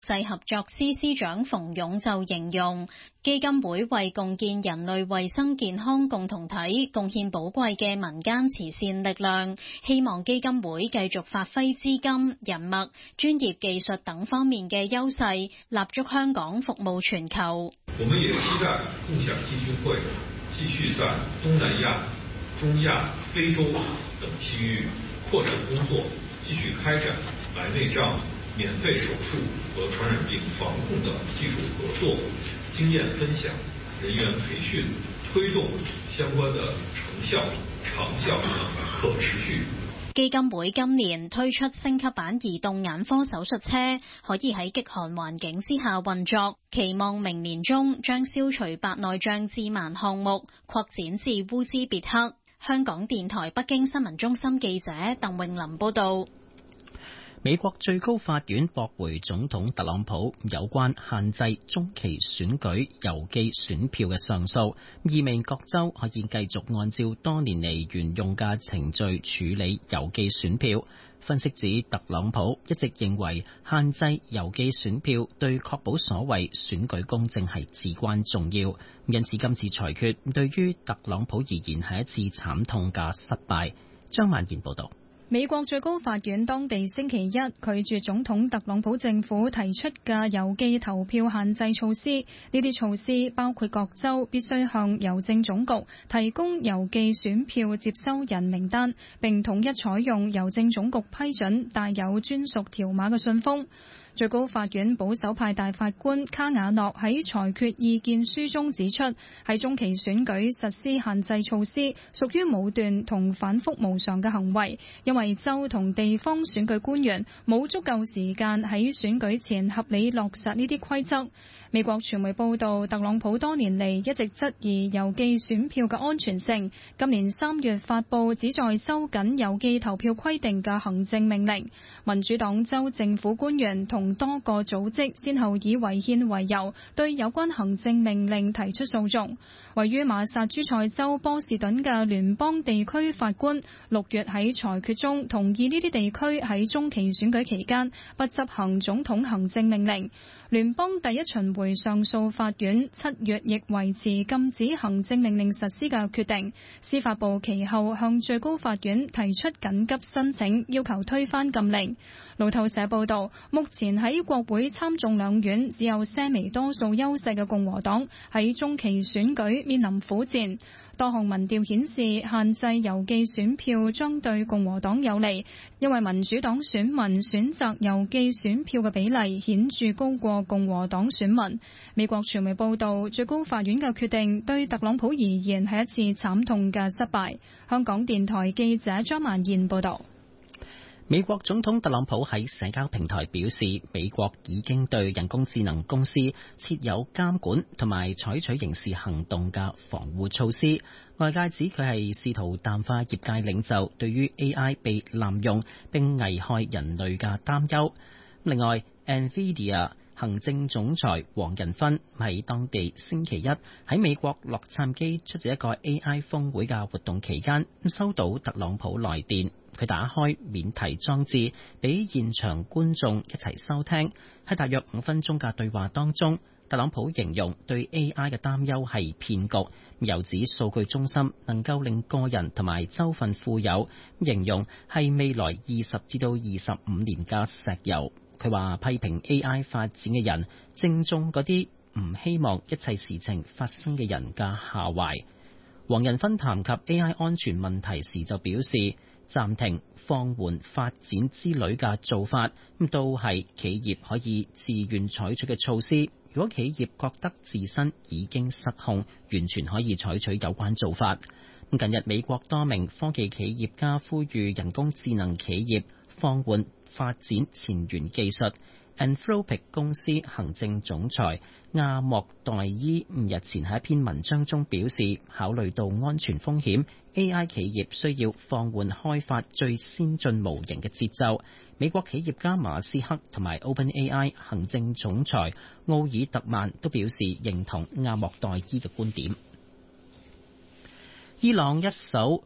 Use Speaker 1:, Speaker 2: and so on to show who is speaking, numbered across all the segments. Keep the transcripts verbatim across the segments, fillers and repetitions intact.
Speaker 1: 際合作司司長馮勇就形容，基金會為共建人類衛生健康共同體貢獻寶貴嘅民間慈善力量，希望基金會繼續發揮資金、人脈、專業技術等方面嘅優勢，立足香港服務全球。
Speaker 2: 我們也期待共享基金會繼續在東南亞、中亞、非洲等區域擴展工作，繼續開展白內障免費手術和傳染病防控的技術合作、經驗分享、人員培訓，推動相關的成效、長效和可持續。
Speaker 1: 基金會今年推出升級版移動眼科手術車，可以喺極寒環境之下運作，期望明年中將消除白內障致盲項目擴展至烏茲別克。香港電台北京新聞中心記者鄧詠琳報道。
Speaker 3: 美國最高法院駁回總統特朗普有關限制中期選舉郵寄選票嘅上訴，意味各州可以繼續按照多年嚟沿用嘅程序處理郵寄選票。分析指，特朗普一直認為限制郵寄選票對確保所謂選舉公正係至關重要，因此今次裁決對於特朗普而言係一次慘痛嘅失敗。張曼賢報道。
Speaker 4: 美國最高法院當地星期一拒絕總統特朗普政府提出嘅郵寄投票限制措施，呢啲措施包括各州必須向郵政總局提供郵寄選票接收人名單，並統一採用郵政總局批准帶有專屬條碼嘅信封。最高法院保守派大法官卡瓦諾喺裁決意見書中指出，喺中期選舉實施限制措施屬於武斷同反覆無常嘅行為，因為州同地方選舉官員冇足夠時間喺選舉前合理落實呢啲規則。美國傳媒報道，特朗普多年嚟一直質疑郵寄選票嘅安全性，今年三月發布旨在收緊郵寄投票規定嘅行政命令。民主黨州政府官員同多個組織先後以違憲為由，對有關行政命令提出訴訟。位於馬薩諸塞州波士頓嘅聯邦地區法官六月喺裁決中同意呢啲地區喺中期選舉期間不執行總統行政命令。聯邦第一巡迴上訴法院七月亦維持禁止行政命令實施嘅決定。司法部其後向最高法院提出緊急申請，要求推翻禁令。路透社報道，目前喺國會參眾兩院只有些微多數優勢嘅共和黨喺中期選舉面臨苦戰。多項民調顯示，限制郵寄選票將對共和黨有利，因為民主黨選民選擇郵寄選票嘅比例顯著高過共和黨選民。美國傳媒報道，最高法院嘅決定對特朗普而言係一次慘痛嘅失敗。香港電台記者張曼燕報道。
Speaker 3: 美國總統特朗普喺社交平台表示，美國已經對人工智能公司設有監管同埋採取刑事行動嘅防護措施。外界指佢係試圖淡化業界領袖對於 A I 被濫用並危害人類嘅擔憂。另外 ，NVIDIA 行政總裁黃仁勳喺當地星期一喺美國洛杉磯出席一個 A I 峰會嘅活動期間，收到特朗普來電。佢打開免提裝置，俾現場觀眾一齊收聽。喺大約五分鐘嘅對話當中，特朗普形容對 A I 嘅擔憂係騙局，又指數據中心能夠令個人同埋州份富有，形容係未來二十至到二十五年嘅石油。佢話批評 A I 發展嘅人，正中嗰啲唔希望一切事情發生嘅人嘅下懷。黃仁勳談及 A I 安全問題時就表示，暫停、放緩發展之類嘅做法，都係企業可以自願採取嘅措施。如果企業覺得自身已經失控，完全可以採取有關做法。近日，美國多名科技企業家呼籲人工智能企業放緩發展前沿技術。Anthropic 公司行政總裁亞莫代伊日前喺一篇文章中表示，考慮到安全風險 ，A I 企業需要放緩開發最先進模型嘅節奏。美國企業家馬斯克同埋 OpenAI 行政總裁奧爾特曼都表示認同亞莫代伊嘅觀點。伊朗一艘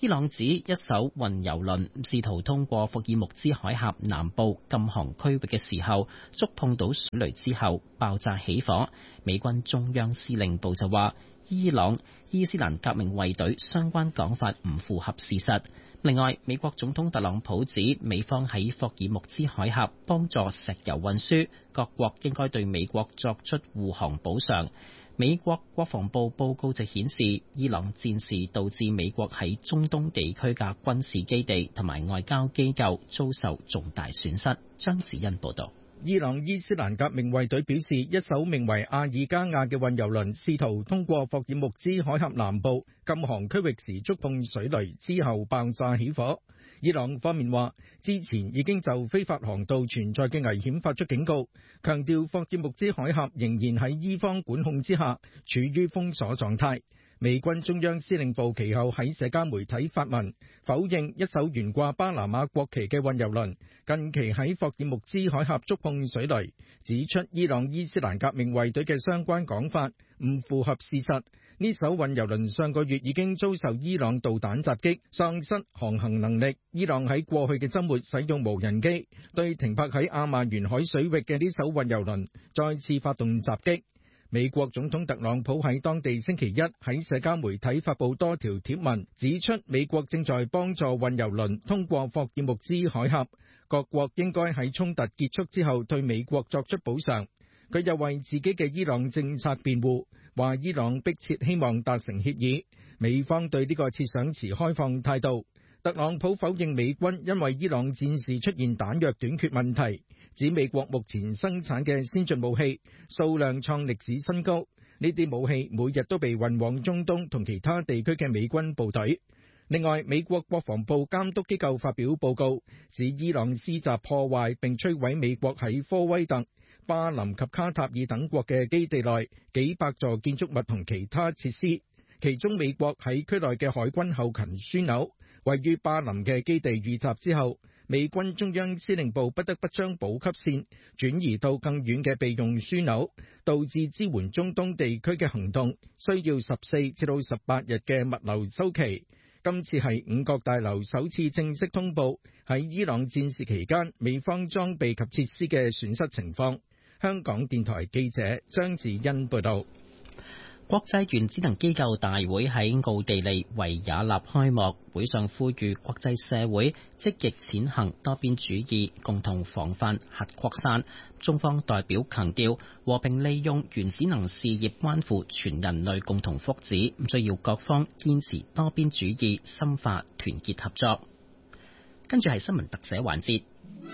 Speaker 3: 伊朗指一艘運油輪試圖通過霍爾木茲海峽南部禁航區域嘅時候，觸碰到水雷之後爆炸起火。美軍中央司令部就話，伊朗伊斯蘭革命衛隊相關講法唔符合事實。另外，美國總統特朗普指美方喺霍爾木茲海峽幫助石油運輸，各國應該對美國作出護航補償。美國國防部報告就顯示，伊朗戰事導致美國喺中東地區嘅軍事基地同埋外交機構遭受重大損失。張子欣報道。
Speaker 5: 伊朗伊斯蘭革命衛隊表示，一艘名為阿爾加亞嘅運油輪試圖通過霍爾木茲海峽南部禁航區域時觸碰水雷之後爆炸起火。伊朗方面話，之前已經就非法航道存在嘅危險發出警告，強調霍爾木茲海峽仍然喺伊方管控之下，處於封鎖狀態。美軍中央司令部其後喺社交媒體發文，否認一艘懸掛巴拿馬國旗嘅運油輪近期喺霍爾木茲海峽觸碰水雷，指出伊朗伊斯蘭革命衛隊嘅相關講法唔符合事實。呢艘運油輪上個月已經遭受伊朗導彈襲擊，喪失航行能力。伊朗喺過去嘅週末使用無人機對停泊喺阿曼沿海水域嘅呢艘運油輪再次發動襲擊。美國總統特朗普喺當地星期一喺社交媒體發布多條貼文，指出美國正在幫助運油輪通過霍爾木茲海峽，各國應該喺衝突結束之後對美國作出補償。佢又為自己嘅伊朗政策辯護，話伊朗迫切希望達成協議，美方對呢個設想持開放態度。特朗普否認美軍因為伊朗戰事出現彈藥短缺問題，指美國目前生產嘅先進武器數量創歷史新高，呢啲武器每日都被運往中東同其他地區嘅美軍部隊。另外，美國國防部監督機構發表報告，指伊朗施襲破壞並摧毀美國喺科威特、巴林及卡塔爾等國嘅基地內幾百座建築物同其他設施，其中美國喺區內嘅海軍後勤樞紐位於巴林嘅基地遇襲之後，美軍中央司令部不得不將補給線轉移到更遠嘅備用樞紐，導致支援中東地區嘅行動需要十四至到十八日嘅物流周期。今次係五角大樓首次正式通報喺伊朗戰事期間美方裝備及設施嘅損失情況。香港電台記者張子欣報道。
Speaker 3: 國際原子能機構大會喺奧地利維也納開幕，會上呼籲國際社會積極踐行多邊主義，共同防範核擴散。中方代表強調，和平利用原子能事業關乎全人類共同福祉，需要各方堅持多邊主義，深化團結合作。跟住係新聞特寫環節。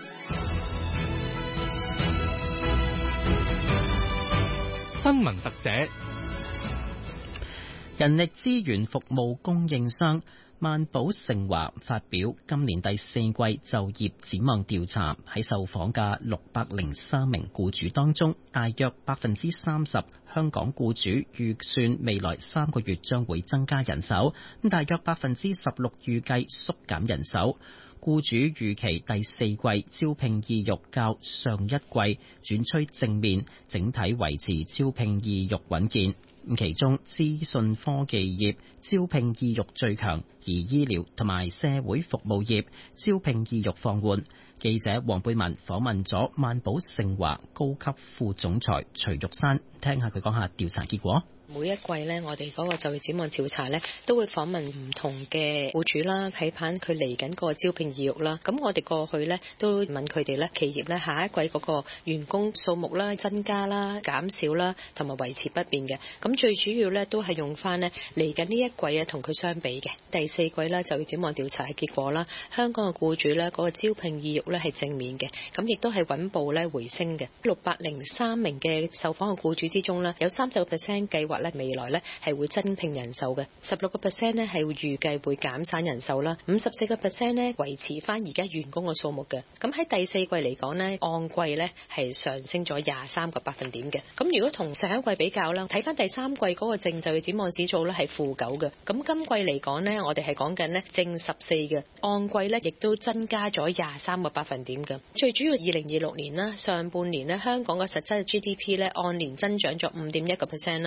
Speaker 6: 新聞特寫。
Speaker 3: 人力資源服務供應商萬寶盛華發表今年第四季就業展望調查，喺受訪嘅六百零三名僱主當中，大約百分之三十香港僱主預算未來三個月將會增加人手，咁大約百分之十六預計縮減人手。僱主預期第四季招聘意欲較上一季轉趨正面，整體維持招聘意欲穩健。其中資訊科技業招聘意欲最強，而醫療同埋社會服務業招聘意欲放緩。記者黃貝文訪問咗萬寶盛華高級副總裁徐玉山，聽下佢講下調查結果。
Speaker 7: 每一季咧，我哋嗰個就業展望調查咧，都會訪問唔同嘅僱主啦，睇下佢嚟緊嗰個招聘意欲啦。咁我哋過去咧都問佢哋咧，企業咧下一季嗰個員工數目啦、增加啦、減少啦，同埋維持不變嘅。咁最主要咧都係用翻咧嚟緊呢一季啊，同佢相比嘅第四季咧就業展望調查嘅結果啦。香港嘅僱主咧嗰個招聘意欲咧係正面嘅，咁亦都係穩步咧回升嘅。六百零三名嘅受訪嘅僱主之中咧，有三十個 percent 計劃咧未來咧係會增聘人手嘅，十六個 percent 咧係會預計會減省人手啦，五十四個 percent 咧維持翻而家員工嘅數目嘅。咁喺第四季嚟講咧，按季咧係上升咗廿三個百分點嘅。咁如果同上一季比較啦，睇翻第三季嗰個正就業展望指數咧係負九嘅。咁今季嚟講咧，我哋係講緊咧正十四嘅，按季咧亦都增加咗廿三個百分點嘅。最主要二零二六年啦，上半年咧香港嘅實質 G D P 咧按年增長咗五點一個 percent 啦，咁亦都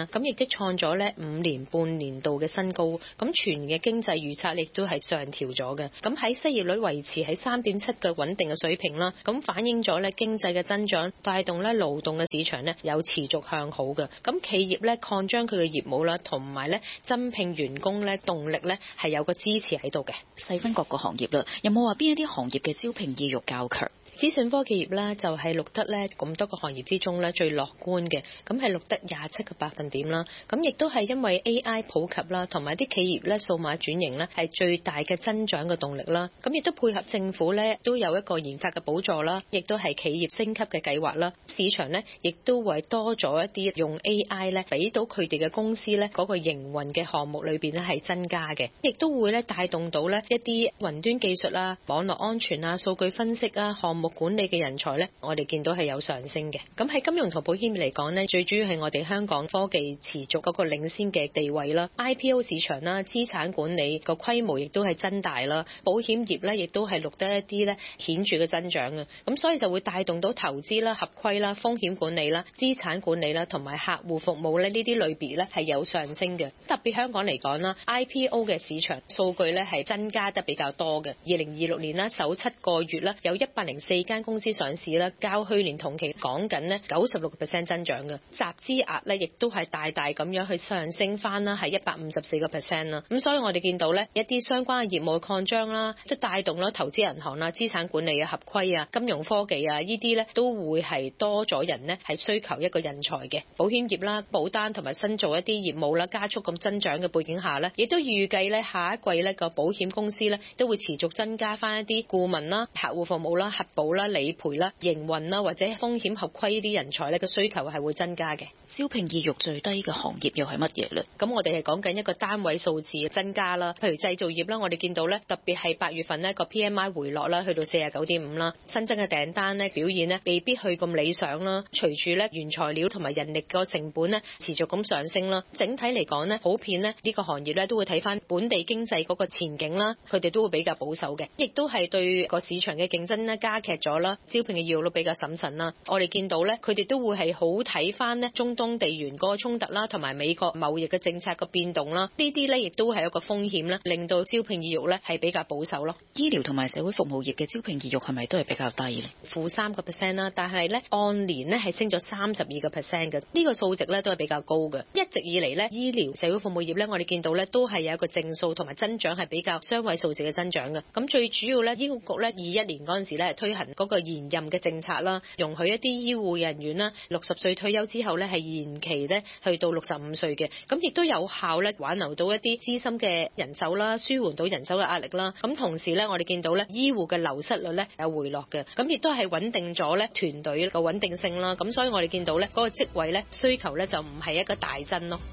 Speaker 7: 績創咗咧五年半年度嘅新高，咁全年嘅經濟預測亦都係上調咗嘅。咁喺失業率維持喺三點七嘅穩定嘅水平啦，咁反映咗咧經濟嘅增長，帶動咧勞動嘅市場咧有持續向好嘅。咁企業咧擴張佢嘅業務啦，同埋咧增聘員工咧動力咧係有個支持喺度嘅。
Speaker 8: 細分各個行業啦，有冇話邊一啲行業嘅招聘意欲較強？
Speaker 7: 資訊科技業咧就係錄得咧咁多個行業之中咧最樂觀嘅，咁係錄得廿七個百分點啦。咁亦都係因為 A I 普及啦，同埋啲企業咧數碼轉型咧係最大嘅增長嘅動力啦。咁亦都配合政府咧都有一個研發嘅補助啦，亦都係企業升級嘅計劃啦。市場咧亦都會多咗一啲用 A I 咧俾到佢哋嘅公司咧嗰個營運嘅項目裏邊咧係增加嘅，亦都會咧帶動到咧一啲雲端技術啊、網絡安全啊、數據分析啊、項目管理嘅人才咧，我哋見到係有上升嘅。咁喺金融同保險嚟講咧，最主要係我哋香港科技持續嗰個領先嘅地位啦。I P O 市場啦，資產管理個規模亦都係增大啦。保險業咧，亦都係錄得一啲咧顯著嘅增長嘅。咁所以就會帶動到投資啦、合規啦、風險管理啦、資產管理啦，同埋客戶服務咧呢啲類別咧係有上升嘅。特別香港嚟講啦 ，I P O 嘅市場數據咧係增加得比較多嘅。二零二六年啦，首七個月啦，有一百零四間公司上市啦，較去年同期講緊呢九十六個 percent 增長嘅，集資額咧亦都係大大咁樣去上升翻啦，係一百五十四個 percent 啦。咁所以我哋見到咧一啲相關嘅業務嘅擴張啦，都帶動啦投資銀行啦、資產管理啊、合規啊、金融科技啊呢啲咧都會係多咗人呢係需求一個人才嘅。保險業啦、保單同埋新做一啲業務啦，加速咁增長嘅背景下咧，亦都預計咧下一季咧個保險公司咧都會持續增加翻一啲顧問啦、客戶服務啦、核保啦、理賠啦、營運啦或者風險合規呢啲人才咧嘅需求係會增加嘅。
Speaker 8: 招聘意欲最低嘅行業又係乜嘢咧？
Speaker 7: 咁我哋係講緊一個單位數字嘅增加啦，譬如製造業啦，我哋見到咧特別係八月份呢個 P M I 回落啦，去到四十九點五啦，新增嘅訂單咧表現咧未必去咁理想啦。隨住咧原材料同埋人力個成本咧持續咁上升啦，整體嚟講咧普遍咧呢個行業咧都會睇翻本地經濟嗰個前景啦，佢哋都會比較保守嘅，亦都係對個市場嘅競爭咧加劇咗啦，招聘嘅要率比較審慎啦。我哋見到咧佢哋都會係好睇翻咧中東地緣嗰個衝突啦，同埋美國貿易嘅政策個變動啦，呢啲咧亦都係一個風險啦，令到招聘意欲咧係比較保守咯。
Speaker 8: 醫療同埋社會服務業嘅招聘意欲係咪都係比較低咧？
Speaker 7: 負三個 percent 啦，但係咧按年咧係升咗三十二個 percent 嘅，呢個數值咧都係比較高嘅。一直以嚟咧醫療社會服務業咧，我哋見到咧都係有一個正數同埋增長係比較雙位數字嘅增長嘅。咁最主要咧醫管局咧二一年嗰陣時咧推行嗰個延任嘅政策啦，容許一啲醫護人員啦六十歲退休之後咧係延期咧去到六十五歲嘅，咁亦都有效咧挽留到一啲資深嘅人手啦，舒緩到人手嘅壓力啦。咁同時咧我哋見到咧醫護嘅流失率咧有回落嘅，咁亦都係穩定咗咧團隊個穩定性啦。咁所以我哋見到咧嗰個職位咧需求咧就唔係一個大增咯。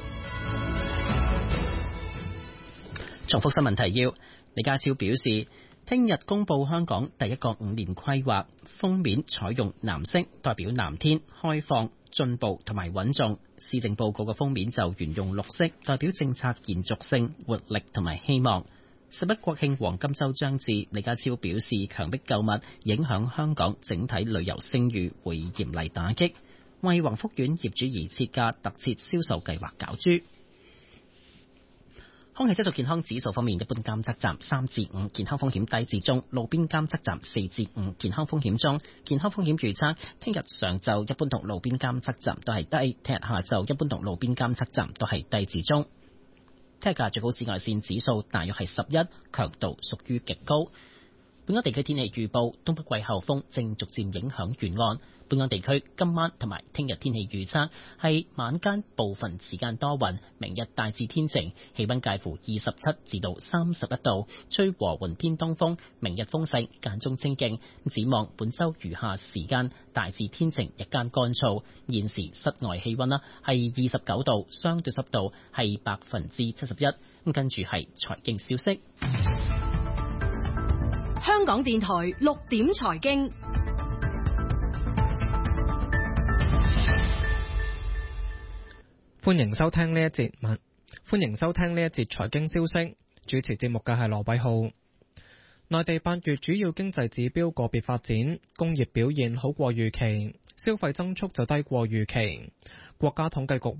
Speaker 3: 重複新聞提要，李家超表示，聽日公布香港第一個五年規劃，封面採用藍色，代表藍天、開放、進步同埋穩重。施政報告嘅封面就沿用綠色，代表政策延續性、活力同埋希望。十一國慶黃金週將至，李家超表示，強迫購物影響香港整體旅遊聲譽，會嚴厲打擊。為宏福苑業主而設嘅特設銷售計劃攪珠。空氣質素健康指數方面，一般監測站三至五，健康風險低至中；路邊監測站四至五，健康風險中。健康風險預測，聽日上晝一般同路邊監測站都係低，聽日下晝一般同路邊監測站都係低至中。聽日嘅最高紫外線指數大約係十一，強度屬於極高。本港地區天氣預報，東北季候風正逐漸影響沿岸。本港地區今晚同埋聽日天氣預測係晚間部分時間多雲，明日大致天晴，氣溫介乎二十七至到三十一度，吹和緩偏東風，明日風勢間中清勁。展望本週餘下時間大致天晴，日間乾燥。現時室外氣溫啦係二十九度，相對濕度係百分之七十一。咁跟住係財經消息。
Speaker 9: 香港電台六點財經。
Speaker 6: 歡迎收聽呢一節晚，歡迎收聽呢一節財經消息。主持節目嘅係羅偉浩。內地八月主要經濟指標個別發展，工業表現好過預期，消費增速就低過預期。國家統計局話，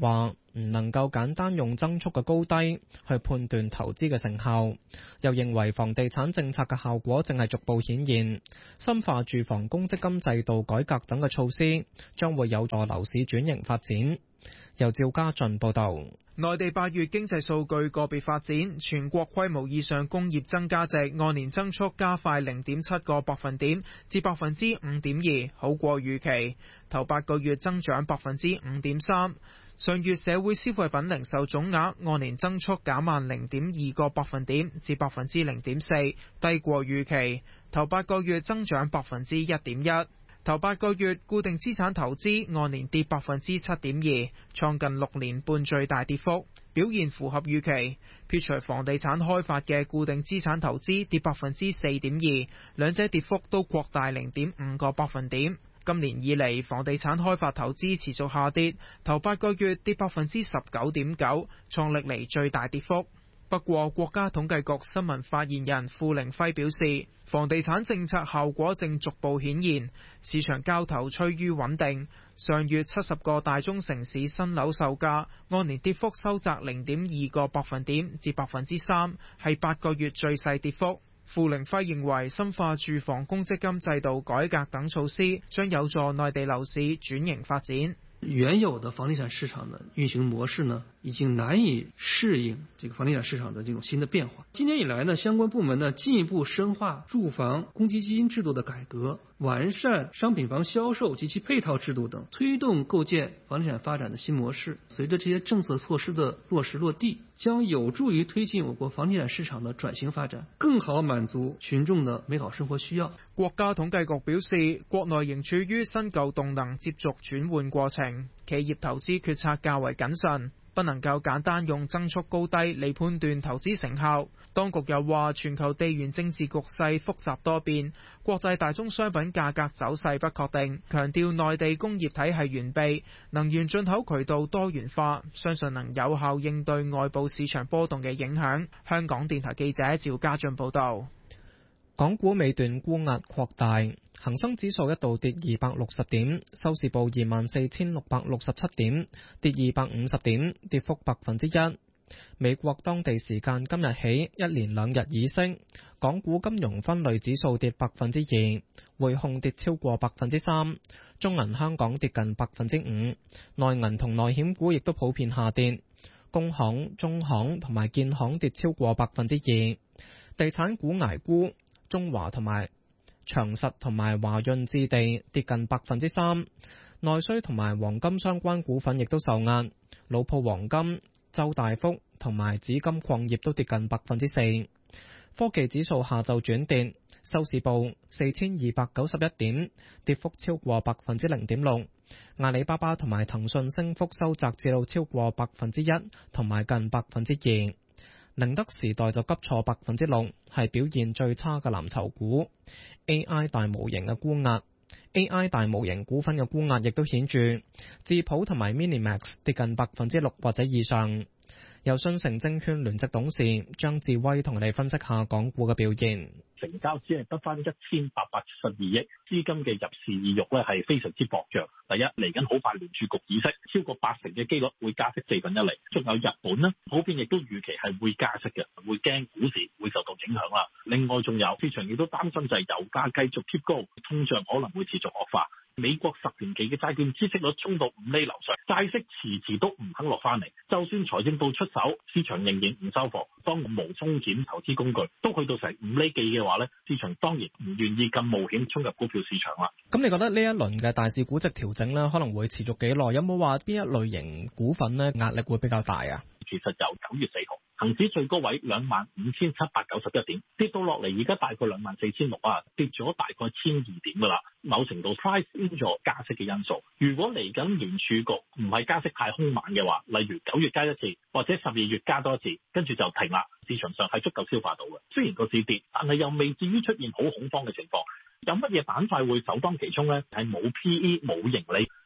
Speaker 6: 唔能夠簡單用增速嘅高低去判斷投資嘅成效。又認為房地產政策嘅效果正係逐步顯現，深化住房公積金制度改革等嘅措施將會有助樓市轉型發展。由趙家俊報道。
Speaker 10: 內地八月經濟數據個別發展，全國規模以上工業增加值按年增速加快零點七個百分點至百分之五點二，好過預期。頭八個月增長百分之五點三。上月社會消費品零售總額按年增速減慢零點二個百分點至百分之零點四，低過預期。頭八個月增長百分之一點一。頭八個月固定資產投資按年跌百分之七點二，創近六年半最大跌幅，表現符合預期。撇除房地產開發嘅固定資產投資跌百分之四點二，兩者跌幅都擴大零點五個百分點。今年以嚟，房地產開發投資持續下跌，頭八個月跌百分之十九點九，創歷嚟最大跌幅。不過，國家統計局新聞發言人傅凌輝表示，房地產政策效果正逐步顯現，市場交投趨於穩定。上月七十個大中城市新樓售價按年跌幅收窄零點二個百分點至百分之三，係八個月最細跌幅。傅凌輝認為，深化住房公積金制度改革等措施將有助內地樓市轉型發展。
Speaker 11: 原有的房地產市場的運行模式呢，已經難以適應這個房地產市場的這種新的變化。今年以來呢，相關部門呢進一步深化住房公積金制度的改革，完善商品房銷售及其配套制度等，推動構建房地產發展的新模式。隨着這些政策措施的落實落地，將有助於推進我國房地產市場的轉型發展，更好滿足群眾的美好生活需要。
Speaker 10: 國家統計局表示，國內仍處於新舊動能接續轉換過程，企業投資決策較為謹慎，不能夠簡單用增速高低嚟判斷投資成效。當局又話，全球地緣政治局勢複雜多變，國際大宗商品價格走勢不確定，強調內地工業體系完備，能源進口渠道多元化，相信能有效應對外部市場波動嘅影響。香港電台記者趙家俊報道。
Speaker 6: 港股尾段沽壓擴大，恒生指數一度跌二百六十點，收市報二萬四千六百六十七點，跌二百五十點，跌幅百分之一。美國當地時間今日起一連兩日議息，港股金融分類指數跌百分之二，匯控跌超過百分之三，中銀香港跌近百分之五，內銀同內險股亦都普遍下跌，工行、中行同埋建行跌超過百分之二，地產股捱沽。中華同埋長實同埋華潤置地跌近百分之三，內需同埋黃金相關股份亦都受壓，老鋪黃金、周大福同埋紫金礦業都跌近百分之四。科技指數下晝轉跌，收市報四千二百九十一點，跌幅超過百分之零點六。阿里巴巴同埋騰訊升幅收窄至到超過百分之一，同埋近百分之二。寧德時代就急挫百分之六，係表現最差嘅藍籌股。A I 大模型嘅沽壓 ，A I 大模型股份嘅沽壓亦都顯著，智普同埋 Minimax 跌近百分之六或者以上。由信誠證券聯席董事張志威同你分析下港股嘅表現。
Speaker 12: 成交只係得翻一千八百七十二億，資金嘅入市意欲咧係非常之薄弱。第一，嚟緊好快聯儲局議息，超過八成嘅機率會加息四分一厘。仲有日本呢，普遍亦都預期係會加息嘅，會驚股市會受到影響啦。另外仲有市場亦都擔心就係油價繼續貼高，通脹可能會持續惡化。美國十年期嘅債券孳息率衝到五厘樓上，債息遲遲都唔肯落翻嚟。就算財政部出手，市場仍然唔收貨。當無風險投資工具都去到成五厘幾嘅話咧，市場當然唔願意咁冒險衝入股票市場啦。
Speaker 6: 咁你覺得呢一輪嘅大市估值調整咧，可能會持續幾耐？有冇話邊一類型股份咧壓力會比較大啊？
Speaker 12: 其實由九月四號，恒指最高位兩萬五千七百九十一點，跌到落嚟而家大概兩萬四千六啊，跌咗大概千二點噶啦。某程度 price in 咗加息嘅因素。如果嚟緊聯儲局唔係加息太兇猛嘅話，例如九月加一次，或者十二月加多一次，跟住就停啦。市場上係足夠消化到嘅。雖然個市跌，但係又未至於出現好恐慌嘅情況。有乜嘢板塊會首當其衝呢？係冇 P E 冇盈利，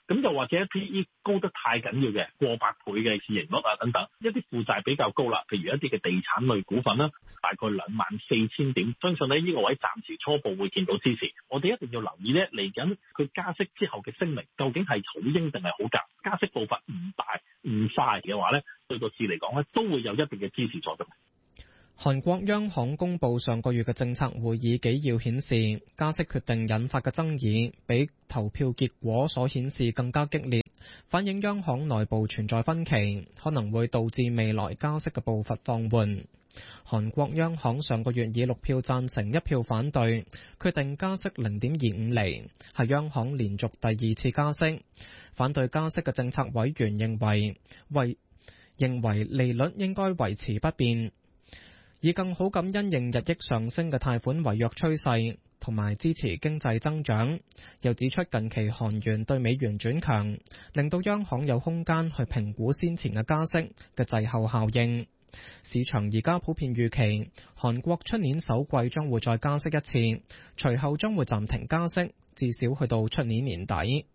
Speaker 12: 咁又或者 P E 高得太緊要嘅，過百倍嘅市盈率啊等等，一啲負債比較高啦，譬如一啲嘅地產類股份啦，大概兩萬四千點，相信呢呢個位暫時初步會見到支持。我哋一定要留意呢，嚟緊佢加息之後嘅聲明究竟係好鷹定係好鴿？加息步伐唔大唔快嘅話呢，對個市嚟講呢，都會有一定嘅支持作用。
Speaker 6: 韓國央行公布上個月嘅政策會議紀要顯示，加息決定引發嘅爭議比投票結果所顯示更加激烈，反映央行內部存在分歧，可能會導致未來加息嘅步伐放緩。韓國央行上個月以六票贊成一票反對，決定加息零點二五厘，係央行連續第二次加息。反對加息嘅政策委員認為，為認為利率應該維持不變，以更好咁因應日益上升嘅貸款違約趨勢，同埋支持經濟增長。又指出近期韓元對美元轉強，令到央行有空間去評估先前嘅加息嘅滯後效應。市場而家普遍預期韓國出年首季將會再加息一次，隨後將會暫停加息，至少去到出年年底。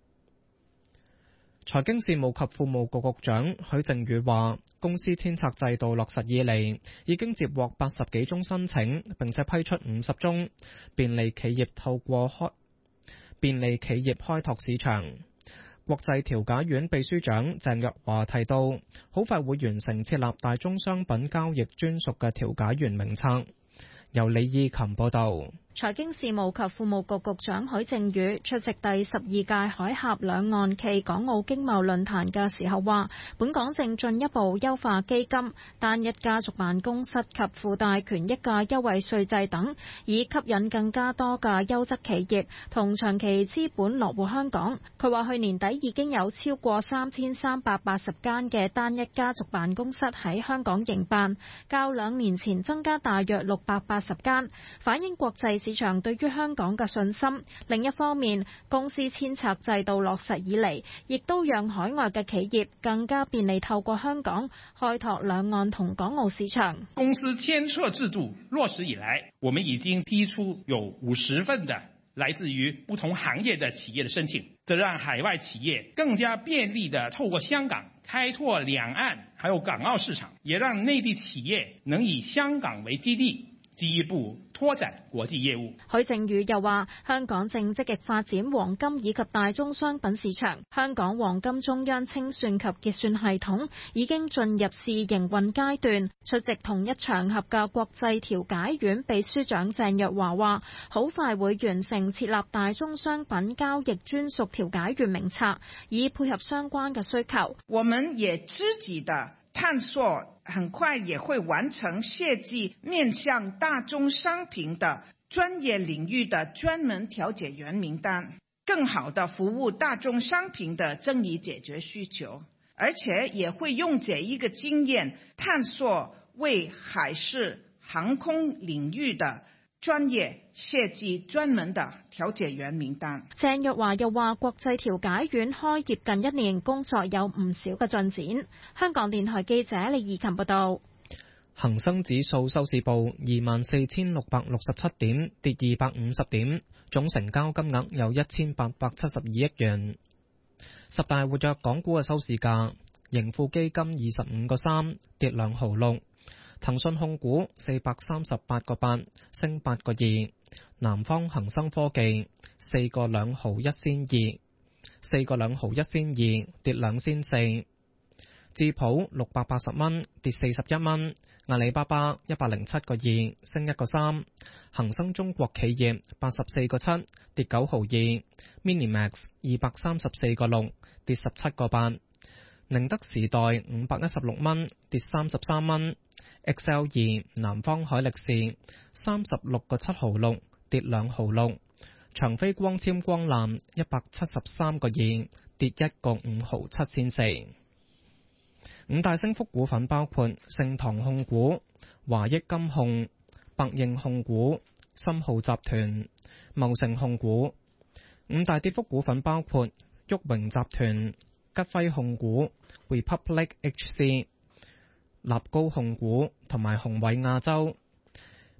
Speaker 6: 財經事務及庫務局局長許正宇話，公司遷冊制度落實以嚟，已經接獲八十幾宗申請，並且批出五十宗，便利企業透過開便利企業開拓市場。國際調解院秘書長鄭若驊提到，好快會完成設立大宗商品交易專屬嘅調解員名冊。由李義琴報道。
Speaker 13: 財經事務及庫務局局長許正宇出席第十二屆海峽兩岸暨港澳經貿論壇嘅時候話，本港正進一步優化基金、單一家族辦公室及附帶權益嘅優惠稅制等，以吸引更加多嘅優質企業同長期資本落戶香港。佢話去年底已經有超過三千三百八十間嘅單一家族辦公室喺香港營辦，較兩年前增加大約六百八十間，反映國際市場對於香港嘅信心。另一方面，公司遷冊制度落實以嚟，亦都讓海外嘅企業更加便利透過香港開拓兩岸同港澳市場。
Speaker 14: 公司遷冊制度落實以來，我們已經批出有五十份的來自於不同行業的企業的申請，這讓海外企業更加便利地透過香港開拓兩岸還有港澳市場，也讓內地企業能以香港為基地，進一步拓展國際業務。
Speaker 13: 許正宇又話，香港正積極發展黃金以及大宗商品市場。香港黃金中央清算及結算系統已經進入試營運階段。出席同一場合嘅國際調解院秘書長鄭若驊話，好快會完成設立大宗商品交易專屬調解員名冊，以配合相關嘅需求。
Speaker 15: 我們也積極的探索，很快也會完成設計面向大宗商品的專業領域的專門調解員名單，更好的服務大宗商品的爭議解決需求，而且也會用這一個經驗探索為海事航空領域的專業設計專門的調解員名單。
Speaker 13: 鄭若驊又話，國際調解院開業近一年，工作有唔少嘅進展。香港電台記者李怡琴報道。
Speaker 6: 恒生指數收市報二萬四千六百六十七點，跌二百五十點，總成交金額有一千八百七十二億元。十大活躍港股嘅收市價，盈富基金二十五個三，跌兩毫六。騰訊控股四百三十八個八，升八個二。南方恒生科技四個兩毫一仙二，四個兩毫一仙二，跌兩仙四。智普六百八十蚊，跌四十一蚊。阿里巴巴一百零七個二，升一個三。恒生中國企業八十四個七，跌九毫二。Minimax 二百三十四個六，跌十七個八。寧德時代五百一十六蚊，跌三十三蚊。X L 二南方海力士三十六個七毫六，跌兩毫六。長飛光纖光纜一百七十三個二，跌一個五毫七仙四。五大升幅股份包括盛唐控股、華益金控、百應控股、深浩集團、茂盛控股。五大跌幅股份包括旭榮集團、吉輝控股、Republic H C、立高控股同埋宏偉亞洲。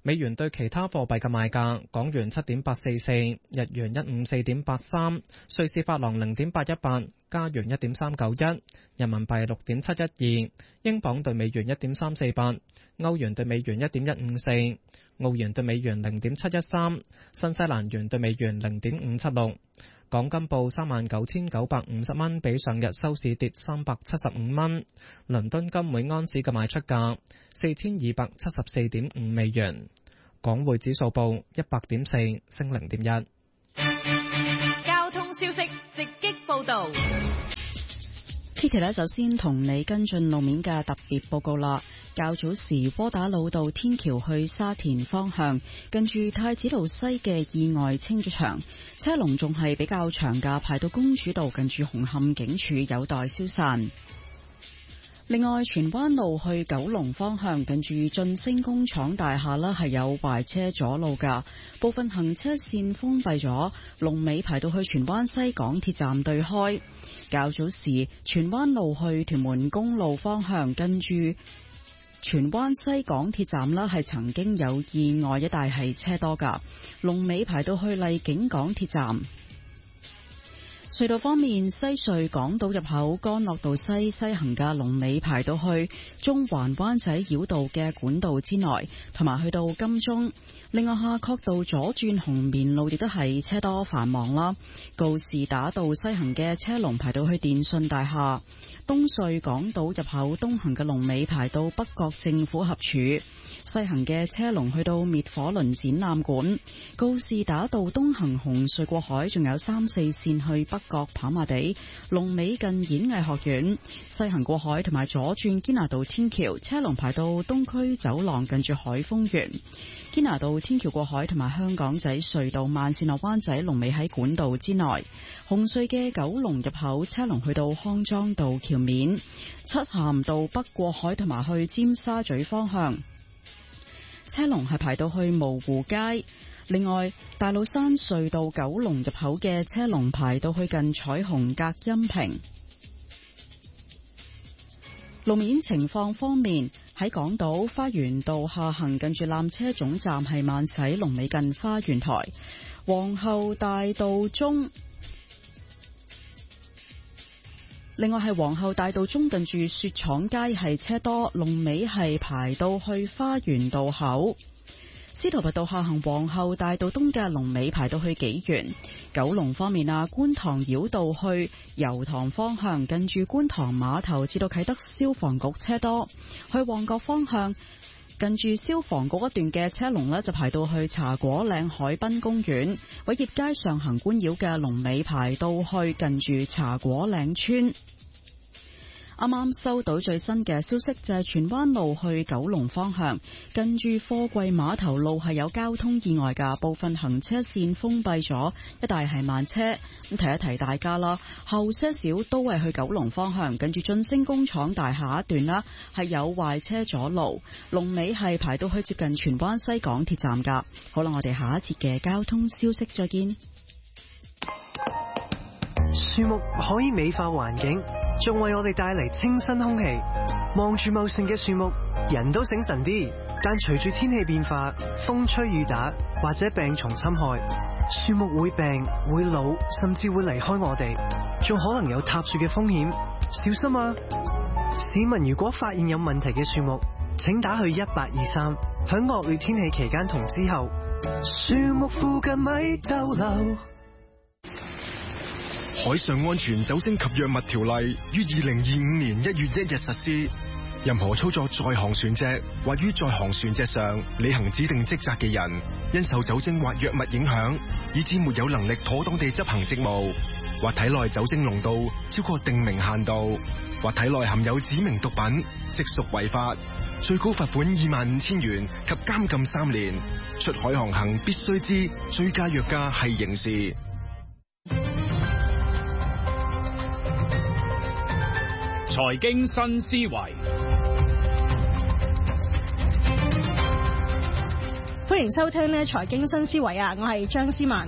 Speaker 6: 美元對其他貨幣嘅賣價：港元七點八四四，日元一五四點八三，瑞士法郎零點八一八，加元一點三九一，人民幣六點七一二，英鎊對美元一點三四八，歐元對美元一點一五四，澳元對美元零點七一三，新西蘭元對美元零點五七六。港金報三萬九千九百五十蚊，比上日收市跌三百七十五蚊。倫敦金每安士嘅賣出價四千二百七十四點五美元。港匯指數報一百點四，升零點一。
Speaker 9: 交通消息直擊報道。
Speaker 16: Kitty 呢，首先同你跟進路面嘅特別報告啦。較早時窩打老道天橋去沙田方向，近住太子道西嘅意外清咗場，車龍仲係比較長㗎，排到公主道近住紅磡警署有待消散。另外，荃灣路去九龍方向，近住晉升工廠大廈啦，係有壞車阻路㗎，部分行車線封閉咗，龍尾排到去荃灣西港鐵站對開。較早時，荃灣路去屯門公路方向，跟住荃灣西港鐵站啦，係曾經有意外，一帶係車多㗎，龍尾排到去荔景港鐵站。隧道方面，西隧港島入口干諾道西西行嘅龍尾排到去中環灣仔繞道嘅管道之內，同埋去到金鐘。另外，夏慤道左轉紅棉路亦都係車多繁忙啦。告士打道西行嘅車龍排到去電訊大廈。東隧港島入口東行嘅龍尾排到北角政府合署，西行嘅車龍去到滅火輪展覽館。告士打道東行紅隧過海，仲有三四線去北角跑馬地，龍尾近演藝學院。西行過海同埋左轉堅拿道天橋，車龍排到東區走廊近住海豐園。堅拿道天橋過海同埋香港仔隧道慢線落灣仔，龍尾喺管道之內。紅隧嘅九龍入口車龍去到康莊道橋面，漆咸道北過海同埋去尖沙咀方向，車龍係排到去蕪湖街。另外，大老山隧道九龍入口嘅車龍排到去近彩虹隔音屏。路面情況方面，喺港島花園道下行近住纜車總站係慢駛，龍尾近花園台。皇后大道中另外係皇后大道中近住雪廠街係車多，龍尾係排到去花園道口。司徒拔道下行皇后大道東嘅龍尾排到去紀元。九龍方面啊，觀塘繞道去油塘方向，近住觀塘碼頭至到啟德消防局車多。去旺角方向，近住消防局一段嘅車龍呢，就排到去茶果嶺海濱公園。偉業街上行官繞嘅龍尾排到去近住茶果嶺村。啱啱收到最新嘅消息，就係荃灣路去九龍方向，近住貨櫃碼頭路係有交通意外㗎，部分行車線封閉咗，一帶係慢車。咁提一提大家啦，後些少都係去九龍方向，近住晉升工廠大廈一段啦，係有壞車阻路，龍尾係排到去接近荃灣西港鐵站㗎。好啦，我哋下一節嘅交通消息再見。
Speaker 17: 樹木可以美化環境，仲為我哋帶嚟清新空氣。望住茂盛嘅樹木，人都醒神啲。但隨住天氣變化，風吹雨打或者病蟲侵害，樹木會病、會老，甚至會離開我哋，仲可能有塌樹嘅風險。小心啊！市民如果發現有問題嘅樹木，請打去一八二三。響惡劣天氣期間同之後，樹木附近咪逗留。
Speaker 18: 海上安全酒精及藥物條例於二零二五年一月一日實施。任何操作在航船隻或於在航船隻上履行指定職責嘅人，因受酒精或藥物影響，以致沒有能力妥當地執行職務，或體內酒精濃度超過定明限度，或體內含有指明毒品，即屬違法，最高罰款二萬五千元及監禁三年。出海航行必須知醉駕藥駕係刑事。
Speaker 19: 財經新思維，
Speaker 20: 歡迎收聽呢財經新思維啊！我係張思文。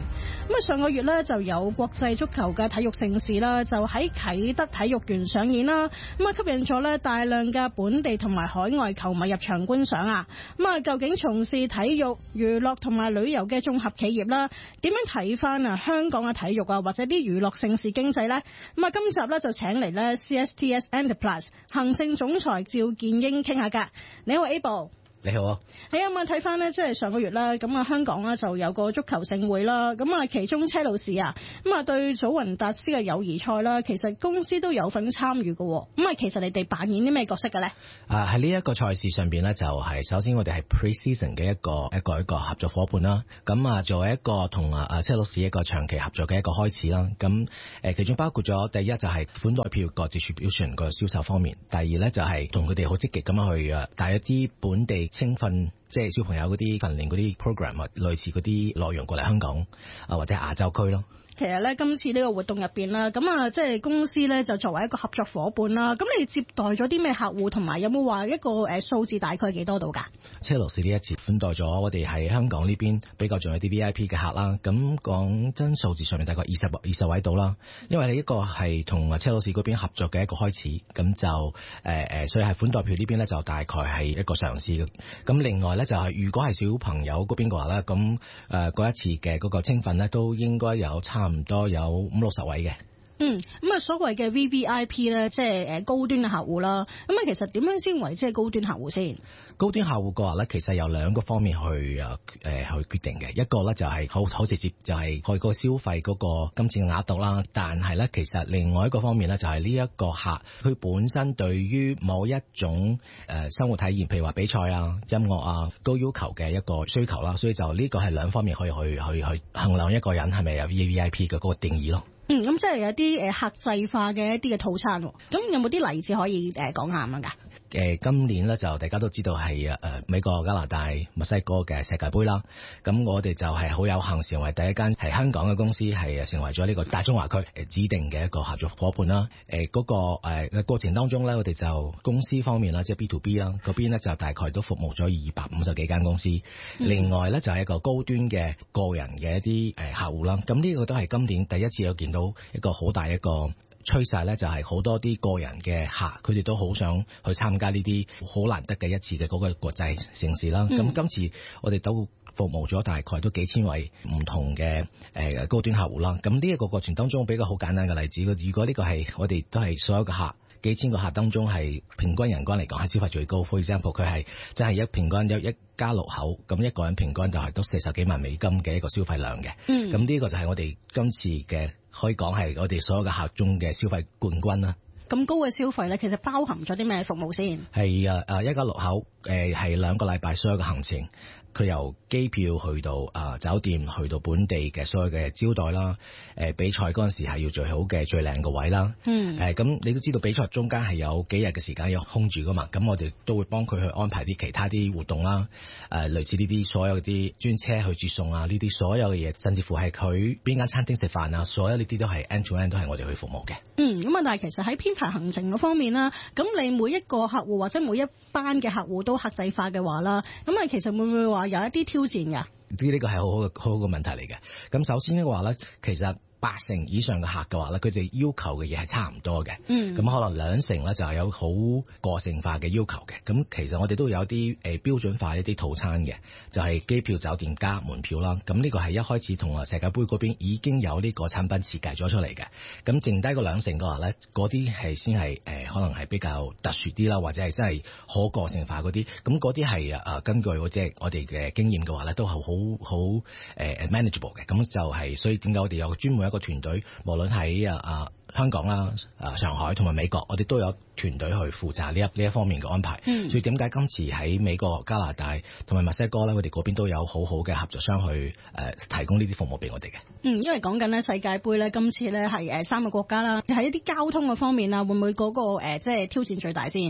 Speaker 20: 咁啊，上個月呢，就有國際足球嘅體育盛事啦，就喺啟德體育園上演啦。咁啊，吸引咗呢大量嘅本地同埋海外球迷入場觀賞啊。咁啊，究竟從事體育、娛樂同埋旅遊嘅綜合企業啦，點樣睇翻啊香港嘅體育啊，或者啲娛樂盛事經濟呢？咁啊，今集呢，就請嚟呢 C S T S Enterprise 行政總裁趙建英傾下㗎。你好 Abel。
Speaker 21: 你好啊，
Speaker 20: 係啊，咁啊睇翻呢，即係上個月啦，咁啊香港呢就有個足球盛會啦，咁啊其中車路士啊，咁啊對祖雲達斯嘅友誼賽啦，其實公司都有份參與嘅，咁啊其實你哋扮演啲咩角色嘅咧？
Speaker 21: 啊喺呢一個賽事上邊呢，就係首先我哋係 pre-season 嘅一個一個一個合作伙伴啦，咁啊作為一個同啊啊車路士一個長期合作嘅一個開始啦，咁誒其中包括咗第一就係款待票個 distribution 個銷售方面，第二咧就係同佢哋好積極咁樣去誒帶一啲本地青訓，即係小朋友嗰啲訓練嗰啲 program 啊，類似嗰啲內容過嚟香港啊或者亞洲區咯。
Speaker 20: 其實咧，今次呢個活動入邊啦，咁啊，即係公司咧就作為一個合作伙伴啦。咁你接待咗啲咩客戶，同埋有冇話一個誒數字大概幾多度㗎？
Speaker 21: 車路士呢一次款待咗我哋喺香港呢邊比較仲有啲 V I P 嘅客啦。咁講真數字上面大概二十二十位度啦。因為呢一個係同車路士嗰邊合作嘅一個開始，咁就誒誒、呃，所以係款待票呢邊咧就大概係一個嘗試嘅。咁另外咧就係、是、如果係小朋友嗰邊嘅話咧，咁誒嗰一次嘅嗰個青訓咧都應該有差唔多有五六十位嘅。
Speaker 20: 嗯，咁啊，所謂嘅 V V I P 咧，即係誒高端嘅客戶啦。咁啊，其實點樣先為即係高端客戶先？
Speaker 21: 高端客戶嘅話咧，其實有兩個方面去誒誒、呃、去決定嘅。一個咧就係好好直接，就係去個消費嗰個金錢嘅額度啦。但係咧，其實另外一個方面咧，就係呢一個客佢本身對於某一種誒、呃、生活體驗，譬如話比賽啊、音樂啊、高要求嘅一個需求啦。所以就呢個係兩方面可以去去去衡量一個人係咪有 V V I P 嘅嗰個定義咯。
Speaker 20: 嗯，咁即係有啲誒客製化嘅一啲嘅套餐，咁有冇啲例子可以誒講下咁樣㗎？
Speaker 21: 誒今年咧就大家都知道係誒美國、加拿大、墨西哥嘅世界盃啦。咁我哋就係好有幸成為第一間係香港嘅公司，係成為咗呢個大中華區誒指定嘅一個合作伙伴啦。誒嗰個誒嘅過程當中咧，我哋就公司方面啦，即係 B to B 啦，嗰邊咧就大概都服務咗二百五十幾間公司。嗯、另外咧就係一個高端嘅個人嘅一啲誒客戶啦。咁呢個都係今年第一次有見到一個好大一個趨勢咧，就係好多啲個人嘅客，佢哋都好想去參加呢啲好難得嘅一次嘅嗰個國際盛事啦。咁、嗯、今次我哋都服務咗大概都幾千位唔同嘅誒高端客戶啦。咁呢一個過程當中，比較好簡單嘅例子，如果呢個係我哋都係所有嘅客。幾千個客當中係平均人均嚟講係消費最高。For example，佢係即係一平均有一家六口，咁一個人平均就係都四十幾萬美金嘅一個消費量嘅。嗯，咁呢個就係我哋今次嘅可以講係我哋所有嘅客中嘅消費冠軍啦。
Speaker 20: 咁高嘅消費咧，其實包含咗啲咩服務先？係
Speaker 21: 啊啊一家六口誒係兩個禮拜所有嘅行程。佢由機票去到啊、呃、酒店，去到本地嘅所有嘅招待啦，誒、呃、比賽嗰陣時係要最好嘅最靚嘅位啦。嗯。誒咁、呃、你都知道比賽中間係有幾日嘅時間要空住噶嘛，咁我哋都會幫佢去安排啲其他啲活動啦。誒、呃、類似呢啲所有啲專車去接送啊，呢啲所有嘅嘢，甚至乎係佢邊間餐廳食飯啊，所有呢啲都係 end to end 都係我哋去服務嘅。嗯。咁啊，但係其實喺編排行程嗰方面啦，咁你每一個客戶或者每一班嘅客戶都客製化嘅話啦，咁啊其實會唔會話有一啲挑戰㗎？呢呢個係好好嘅好好嘅問題嚟嘅。咁首先嘅話咧，其實八成以上嘅客嘅話咧，佢哋要求嘅嘢係差唔多嘅。嗯。咁可能兩成咧就係有好個性化嘅要求嘅。咁其實我哋都有啲誒、呃、標準化一啲套餐嘅，就係、是、機票、酒店加門票啦。咁呢個係一開始同啊世界盃嗰邊已經有呢個產品設計咗出嚟嘅。咁剩低嗰兩成嘅話咧，嗰啲係先係誒可能係比較特殊啲啦，或者係真係可個性化嗰啲。咁嗰啲係啊根據即係我哋嘅經驗嘅話咧，都係好好誒 manageable 嘅。咁就係、是、所以點解我哋有專門一個團隊，無論喺啊啊香港啦、啊上海同埋美國，我哋都有團隊去負責呢一呢一方面嘅安排。嗯、所以點解今次喺美國、加拿大同埋墨西哥咧，我哋嗰邊都有好好嘅合作商去誒、呃、提供呢啲服務俾我哋嘅。
Speaker 20: 嗯，因為講緊咧世界盃咧，今次咧係誒三個國家啦，喺一啲交通嘅方面啊，會唔會嗰、那個誒、呃、即係挑戰最大先？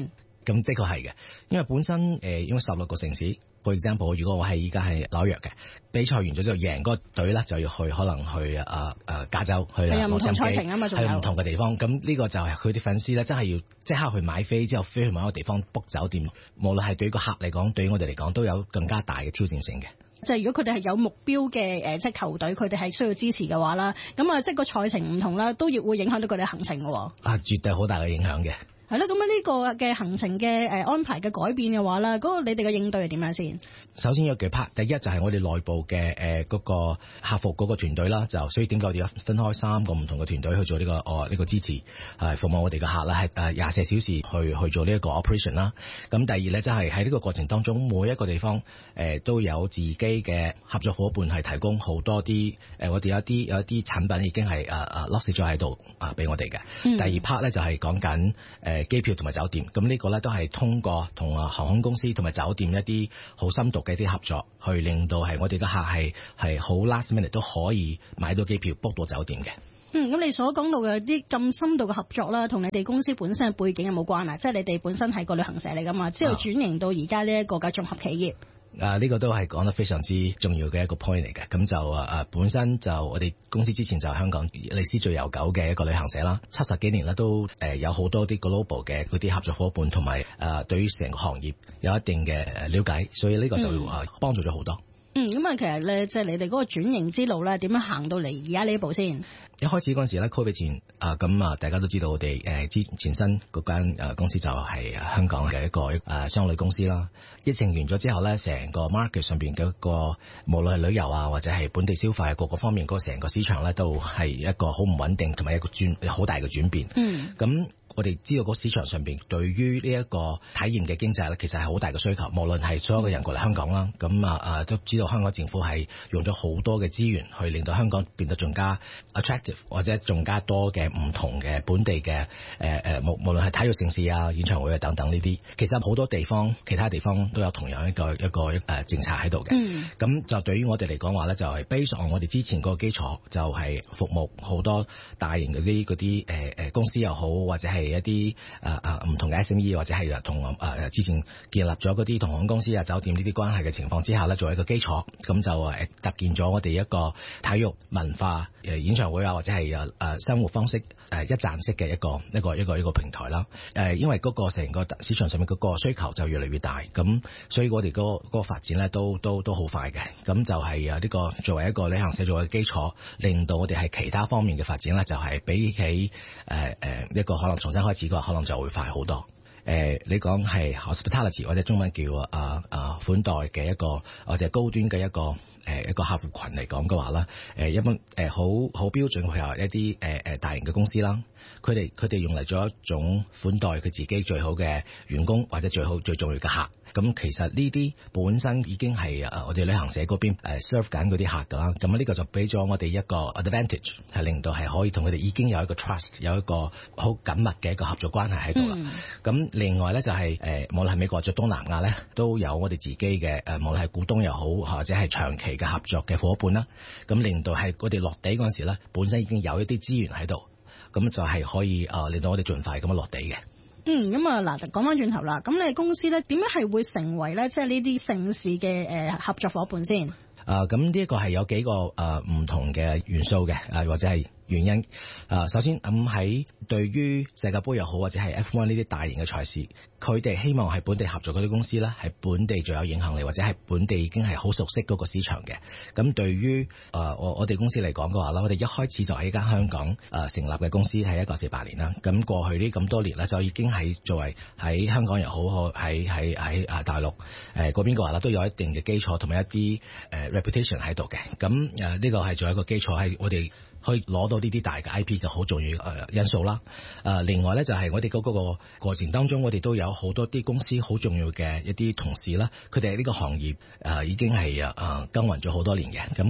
Speaker 21: 咁的確係嘅，因為本身誒因為十六個城市。For example， 如果我係依家係紐約嘅，比賽完咗之後贏嗰個隊咧，就要去可能去啊啊加州去洛杉磯，去唔同嘅地方。咁呢個就係佢啲粉絲咧，真係要即刻去買飛，之後飛去某一個地方 book 酒店。無論係對於個客嚟講，對於我哋嚟講，都有更加大嘅挑戰性嘅。
Speaker 20: 即係如果佢哋係有目標嘅誒，即係球隊，佢哋係需要支持嘅話啦，咁啊，即係個賽程唔同啦，都要會影響到佢哋行程嘅。
Speaker 21: 啊，絕對好大嘅影響嘅。
Speaker 20: 係啦，咁啊呢個嘅行程嘅誒安排嘅改變嘅話啦，嗰、那個你哋嘅應對係點樣先？
Speaker 21: 首先有幾 part，第一就係我哋內部嘅誒嗰個客服嗰個團隊啦，就所以點解我哋要分開三個唔同嘅團隊去做呢、這個哦呢、這個支持，係服務我哋嘅客啦，係誒廿四小時去去做呢一個 operation 啦。咁第二咧，即係喺呢個過程當中，每一個地方誒、呃、都有自己嘅合作伙伴係提供好多啲誒、呃，我哋有一啲有一啲產品已經係誒誒 lock 咗喺度啊，俾、呃、我哋嘅。嗯、第二 part 咧就係講緊誒。呃機票同埋酒店，咁呢個咧都係通過同啊航空公司同埋酒店一啲好深度嘅一啲合作，去令到係我哋嘅客係係好 last minute 都可以買到機票 book 到酒店嘅。
Speaker 20: 嗯，咁你所講到嘅啲咁深度嘅合作啦，同你哋公司本身嘅背景有冇關啊？即係你哋本身係個旅行社嚟噶嘛，之後轉型到而家呢一個嘅綜合企業。
Speaker 21: 啊！呢、這個都係講得非常之重要嘅一個 point 嚟嘅，咁就啊啊本身就我哋公司之前就係香港歷史最悠久嘅一個旅行社啦，七十幾年啦都誒有好多啲 global 嘅嗰啲合作伙伴同埋誒對於成個行業有一定嘅誒了解，所以呢個就啊幫助咗好多。
Speaker 20: 嗯，咁啊，其實咧，即係你哋嗰個轉型之路咧，點樣行到嚟而家呢一步先？
Speaker 21: 一開始嗰陣時咧 ，Covid 前啊，咁啊，大家都知道我哋誒之前身嗰間誒公司就係香港嘅一個誒商旅公司啦。疫情完咗之後咧，成個 market 上邊嘅一個無論係旅遊啊，或者係本地消費各個方面，嗰成個市場咧都係一個好唔穩定，同埋一個轉好大嘅轉變。嗯，咁。我哋知道個市場上邊對於呢一個體驗嘅經濟咧，其實係好大嘅需求。無論係所有嘅人過嚟香港啦，咁啊啊都知道香港政府係用咗好多嘅資源去令到香港變得更加 attractive， 或者更加多嘅唔同嘅本地嘅誒誒無無論係體育盛事啊、演唱會啊等等呢啲，其實好多地方其他地方都有同樣一個一個誒、呃、政策喺度嘅。咁、嗯、就對於我哋嚟講話咧，就係 base on我哋之前嗰個基礎，就係服務好多大型嗰啲嗰啲誒誒公司又好，或者係一啲誒誒唔同嘅 S M E 或者係同誒、呃、之前建立咗嗰啲同航空公司啊、酒店呢啲關係嘅情況之下咧，作為一個基礎，咁就誒搭建咗我哋一個體育文化誒演唱會啊，或者係誒誒生活方式誒一站式嘅一個一個一個一個平台啦。誒因為嗰個成個市場上面嗰個需求就越嚟越大，咁所以我哋嗰嗰個發展咧都都都好快嘅。咁就係啊呢個作為一個旅行社作為基礎，令到我哋係其他方面嘅發展咧，就係比起誒誒、呃、一個可能重新開始嘅話，可能就會快好多。誒、呃，你講係 hospitality 或者中文叫啊啊款待嘅一個或者高端嘅一個誒、呃、一個客戶群嚟講嘅話啦，誒、呃、一般誒好好標準係話一啲誒誒大型嘅公司啦，佢哋佢哋用嚟咗一種款待佢自己最好嘅員工或者最好最重要嘅客。咁其實呢啲本身已經係誒我哋旅行社嗰邊誒 serve 緊嗰啲客噶啦，咁呢個就俾咗我哋一個 advantage， 係令到係可以同佢哋已經有一個 trust， 有一個好緊密嘅一個合作關係喺度啦。咁、嗯、另外咧就係、是、誒無論係美國或者東南亞咧，都有我哋自己嘅誒無論係股東又好，或者係長期嘅合作嘅夥伴啦。咁令到係我哋落地嗰陣時咧，本身已經有一啲資源喺度，咁就係可以誒、呃、令到我哋盡快咁樣落地嘅。
Speaker 20: 嗯，咁啊嗱，講翻轉頭啦，咁你公司咧點樣係會成為咧即係呢啲盛事嘅誒合作夥伴先？
Speaker 21: 啊，咁呢一個係有幾個誒唔、呃、同嘅元素嘅，啊或者係原因。啊，首先咁喺、嗯、對於世界盃又好，或者係 F 一 呢啲大型嘅賽事，佢哋希望係本地合作嗰啲公司咧，係本地最有影響力，或者係本地已經係好熟悉嗰個市場嘅。咁對於誒、呃、我我哋公司嚟講嘅話啦，我哋一開始就係一間香港誒、呃、成立嘅公司，係一九四八年啦。咁過去呢咁多年咧，就已經係作為喺香港又好，喺喺喺啊大陸誒嗰邊嘅話啦，都有一定嘅基礎同埋一啲誒、呃、reputation 喺度嘅。咁誒呢個係作為一個基礎，係我哋可以攞到呢啲大嘅 I P 嘅好重要誒因素啦。誒、呃、另外咧就係、是、我哋嗰嗰個過程當中，我哋都有好多啲公司好重要嘅一啲同事啦，佢哋喺呢個行業誒、呃、已經係誒耕耘咗好多年嘅。咁佢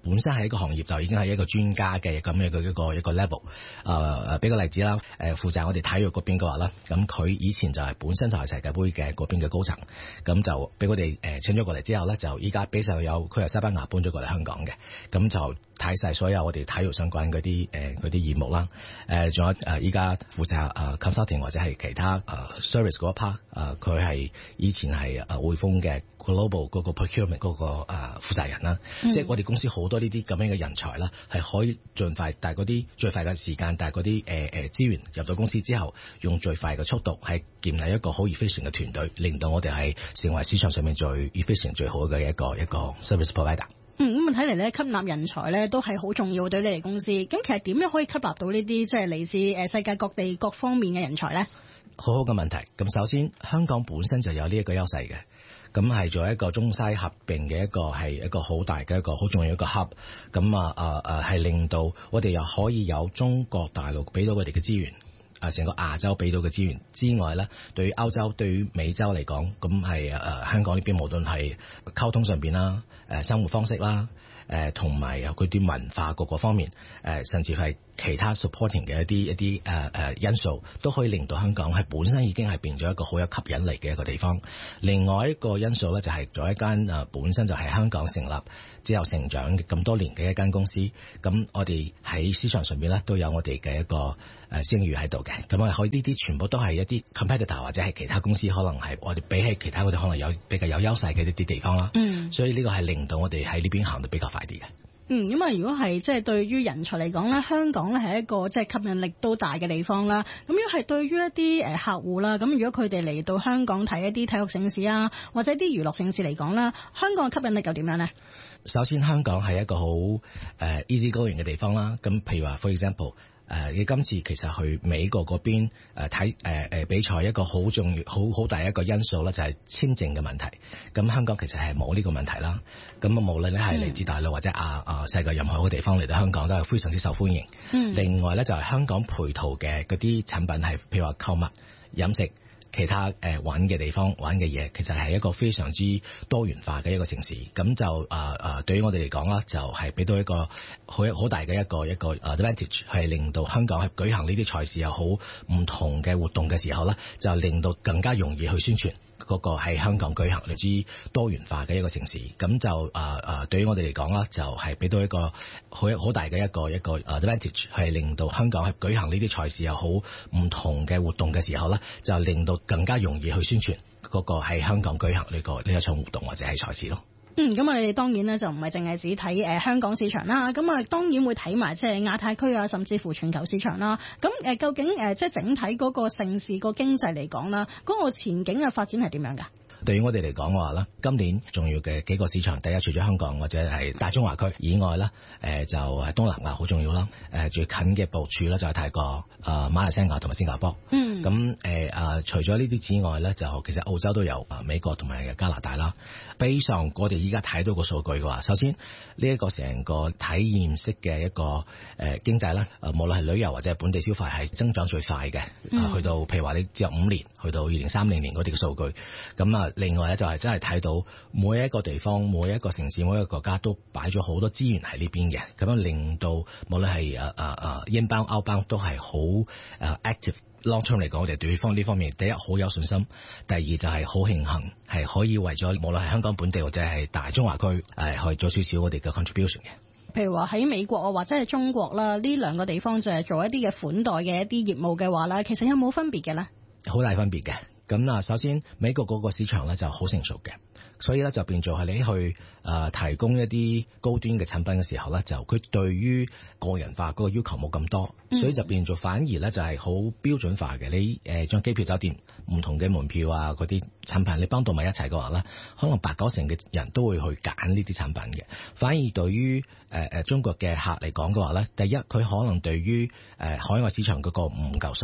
Speaker 21: 本身係一個行業就已經係一個專家嘅咁樣嘅一個一個 level。誒、呃、誒，俾個例子啦，誒、呃、負責我哋體育嗰邊嘅話啦，咁佢以前就係、是、本身就係世界盃嘅嗰邊嘅高層，咁就俾我哋誒請咗過嚟之後咧，就依家比上有佢由西班牙搬咗過嚟香港嘅，咁就睇晒所有我哋體育相關嗰啲誒嗰啲業務啦，誒、呃、仲有誒依家負責誒、呃、consulting 或者係其他誒、呃、service 嗰一 part，誒佢係以前係誒匯豐嘅 global 嗰個 procurement 嗰、那個誒、呃、負責人啦，嗯、即係我哋公司好多呢啲咁樣嘅人才啦，係可以盡快，但係嗰啲最快嘅時間，但係嗰啲誒誒資源入到公司之後，用最快嘅速度係建立一個好 efficient 嘅團隊，令到我哋係成為市場上面最 efficient 最好嘅一個一個 service provider。
Speaker 20: 嗯，咁啊睇嚟咧，吸納人才咧都係好重要對你哋公司。咁其實點樣可以吸納到呢啲即係嚟自誒世界各地各方面嘅人才咧？
Speaker 21: 好好嘅問題。咁首先，香港本身就有呢一個優勢嘅。咁係做一個中西合併嘅一個係一個好大嘅一個好重要一個 hub， 咁啊啊啊係令到我哋又可以有中國大陸俾到佢哋嘅資源，啊成個亞洲俾到嘅資源之外咧，對於歐洲對於美洲嚟講，咁係誒香港呢邊無論係溝通上邊啦，誒生活方式啦，誒同埋有佢啲文化各個方面，誒甚至係其他 supporting 嘅一啲一啲誒誒因素，都可以令到香港係本身已經係變咗一個好有吸引力嘅一個地方。另外一個因素咧，就係做一間誒本身就係香港成立之後成長咁多年嘅一間公司。咁我哋喺市場上邊咧都有我哋嘅一個誒聲譽喺度嘅。咁我哋可以呢啲全部都係一啲 competitor 或者係其他公司可能係我哋比起其他我哋可能有比較有優勢嘅一啲地方啦。嗯，所以呢個係令到我哋喺呢邊行得比較快啲嘅。
Speaker 20: 嗯，咁啊，如果係即係對於人才嚟講咧，香港咧係一個即係吸引力都大嘅地方啦。咁如果係對於一啲誒客戶啦，咁如果佢哋嚟到香港睇一啲體育盛事啊，或者啲娛樂盛事嚟講啦，香港嘅吸引力又點樣呢？
Speaker 21: 首先，香港係一個好誒 easy going 嘅地方啦。咁譬如話 ，for example。誒，你、呃、今次其實去美國嗰邊誒睇誒誒比賽，一個好重要、好好大一個因素咧，就係簽證嘅問題。咁香港其實係冇呢個問題啦。咁啊，無論你係嚟自大陸或者亞啊世界任何一個地方嚟到香港，都係非常之受歡迎。嗯。另外咧，就係、是、香港配套嘅嗰啲產品係，譬如話購物、飲食。其他誒、呃、玩嘅地方玩嘅嘢，其實係一個非常之多元化嘅一個城市。咁就誒誒、呃呃，對於我哋嚟講啦，就係、是、俾到一個好好大嘅一個一個 advantage， 係令到香港係舉行呢啲賽事又好唔同嘅活動嘅時候咧，就令到更加容易去宣傳。嗰個係香港舉行類似多元化嘅一個城市，咁就誒誒、呃，對於我哋嚟講啦，就係、是、俾到一個好好大嘅一個一個 advantage， 係令到香港係舉行呢啲賽事又好唔同嘅活動嘅時候咧，就令到更加容易去宣傳嗰個喺香港舉行呢、這個呢一場活動或者係賽事咯。
Speaker 20: 嗯，咁我哋當然咧就唔係淨係只睇誒、呃、香港市場啦，咁啊當然會睇埋即係亞太區啊，甚至乎全球市場啦。咁誒、呃、究竟誒、呃、即係整體嗰個城市個經濟嚟講啦，嗰、那個前景嘅發展係點樣㗎？
Speaker 21: 對於我哋嚟講嘅話咧，今年重要嘅幾個市場，第一除咗香港或者係大中華區以外咧，誒、呃、就係東南亞好重要啦。誒、呃、最近嘅部署咧就係泰國、誒、呃、馬來西亞同埋新加坡。嗯。咁誒誒，除咗呢啲之外咧，就其實澳洲都有，啊美國同埋加拿大啦。比上我哋依家睇到個數據嘅話，首先呢一個成個體驗式嘅一個誒、呃、經濟咧，誒、呃、無論係旅遊或者係本地消費係增長最快嘅。嗯、呃。去到譬如話你只有五年，去到二零三零年嗰啲嘅數據，咁啊。另外咧就係真係睇到每一個地方、每一個城市、每一個國家都擺咗好多資源喺呢邊嘅，咁樣令到無論係誒誒誒 inbound、outbound 都係好誒 active。long term 嚟講，我哋對方呢方面第一好有信心，第二就係好慶幸係可以為咗無論係香港本地或者係大中華區誒、呃、去做少少我哋嘅 contribution 嘅。
Speaker 20: 譬如話喺美國啊，或者係中國啦，呢兩個地方就係做一啲嘅款待嘅一啲業務嘅話咧，其實有冇分別嘅咧？好
Speaker 21: 大分別嘅。咁啊，首先美國嗰個市場咧就好成熟嘅，所以咧就變做係你去誒、呃、提供一啲高端嘅產品嘅時候咧，就佢對於個人化嗰個要求冇咁多，所以就變做反而咧就係好標準化嘅。你誒將機票、酒店唔同嘅門票啊嗰啲產品，你幫到埋一齊嘅話咧，可能八九成嘅人都會去揀呢啲產品嘅。反而對於誒誒中國嘅客嚟講嘅話咧，第一佢可能對於誒、呃、海外市場嗰個唔夠熟悉。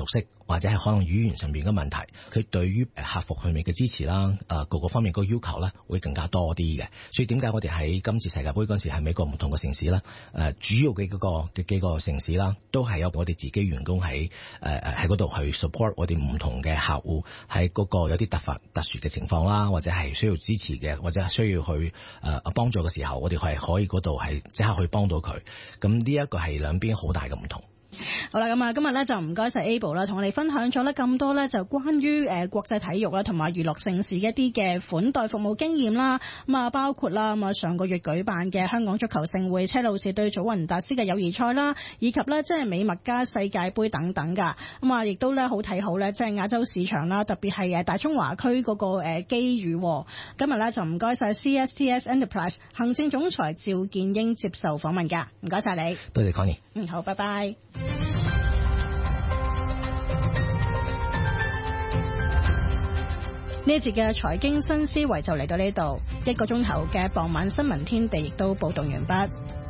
Speaker 21: 或者係可能語言上面嘅問題，佢對於客服方面嘅支持啦，誒各個方面個要求咧會更加多啲嘅。所以點解我哋喺今次世界盃嗰陣時喺美國唔同嘅城市啦，誒主要嘅嗰個嘅幾個城市啦，都係有我哋自己員工喺誒誒喺嗰度去 support 我哋唔同嘅客戶喺嗰個有啲突發特殊嘅情況啦，或者係需要支持嘅，或者係需要去誒、呃、幫助嘅時候，我哋係可以嗰度係即刻去幫到佢。咁呢一個係兩邊好大嘅唔同。
Speaker 20: 好啦，咁啊，今日咧就唔該晒 Abel 啦，同我哋分享咗咧咁多咧，就關於誒國際體育啦，同埋娛樂盛事嘅一啲嘅款待服務經驗啦。咁啊，包括啦，咁啊上個月舉辦嘅香港足球盛會車路士對祖雲達斯嘅友誼賽啦，以及咧即係美麥加世界盃等等噶。咁啊，亦都咧好睇好咧，即係亞洲市場啦，特別係誒大中華區嗰個誒機遇。今日咧就唔該晒 C S T S Enterprise 行政總裁趙建英接受訪問噶，唔該晒你。
Speaker 21: 多謝 Connie。
Speaker 20: 嗯，好，拜拜。呢一節嘅財經新思維就嚟到呢度，一個鐘頭嘅傍晚新聞天地亦都報道完畢。